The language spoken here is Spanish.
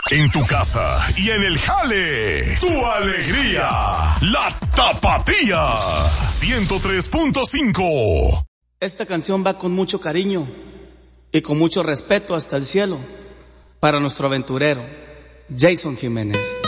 En tu casa y en el jale, tu alegría, la Tapatía 103.5. Esta canción va con mucho cariño y con mucho respeto hasta el cielo para nuestro aventurero, Jason Jiménez.